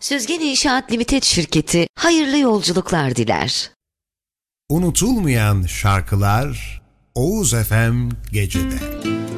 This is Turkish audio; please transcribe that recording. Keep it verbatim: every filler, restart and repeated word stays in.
Süzgen İnşaat Limited şirketi hayırlı yolculuklar diler. Unutulmayan şarkılar Oğuz F M Gece'de.